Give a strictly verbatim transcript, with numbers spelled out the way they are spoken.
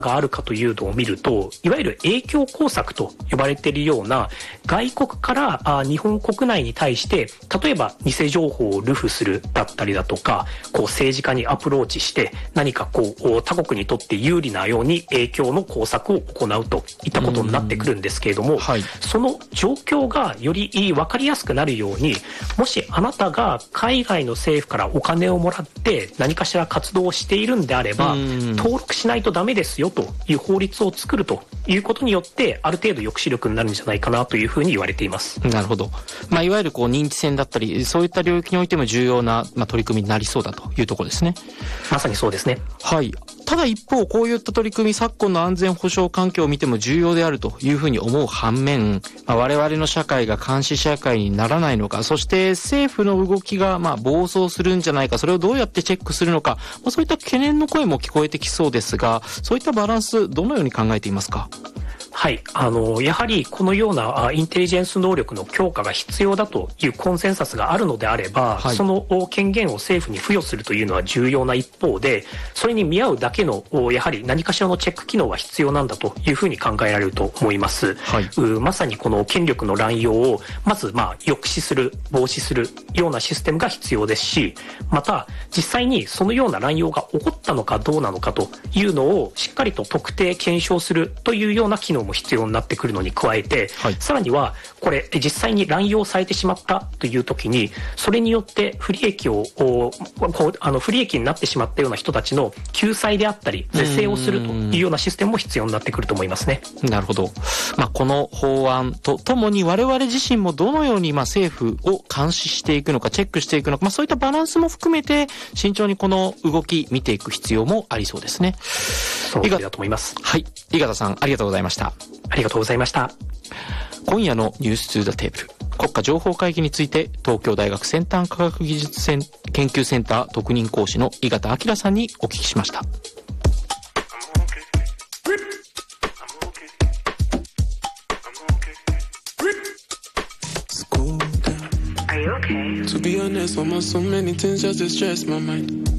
があるかというのを見ると、いわゆる影響工作と呼ばれているような外国からあ日本国内に対して例えば偽情報を流布するだったりだとか、こう政治家にアプローチして何かこう他国にとって有利なように影響の工作を行うといったことになってくるんですけれども、はい、その状況がより分かりやすくなるように、もしあなたが海外の政府からお金をもらって何かしら活動をしているんであれば登録しないとダメですよという法律を作るということによってある程度抑止力になるんじゃないかなというふうに言われています。 なるほど。まあ、いわゆるこう認知戦だったりそういった領域においても重要な、まあ、取り組みになりそうだというところですね。 まさにそうですね。 はい。ただ一方こういった取り組み昨今の安全保障環境を見ても重要であるというふうに思う反面、まあ、我々の社会が監視社会にならないのか、そして政府の動きがまあ暴走するんじゃないか、それをどうやってチェックするのか、まあ、そういった懸念の声も聞こえてきそうですが、そういったバランスどのように考えていますか？ はい、あのやはりこのようなインテリジェンス能力の強化が必要だというコンセンサスがあるのであれば、はい、その権限を政府に付与するというのは重要な一方で、それに見合うだけのやはり何かしらのチェック機能は必要なんだというふうに考えられると思います、はい、まさにこの権力の乱用をまずまあ抑止する防止するようなシステムが必要ですし、また実際にそのような乱用が起こったのかどうなのかというのをしっかりと特定検証するというような機能も必要になってくるのに加えて、はい、さらにはこれ実際に乱用されてしまったという時にそれによって不利益をこうあの不利益になってしまったような人たちの救済であったり是正をするというようなシステムも必要になってくると思いますね。 なるほど。まあ、この法案とともに我々自身もどのようにまあ政府を監視していくのかチェックしていくのか、まあ、そういったバランスも含めて慎重にこの動き見ていく必要もありそうですね。 そうだと思います。 はい、井形さんありがとうございました。 ありがとうございました。 今夜のニュースツーザテーブル、国家情報会議について東京大学先端科学技術研究センター特任講師の井形明さんにお聞きしました。 To be honest, almost so many things just stress my mind.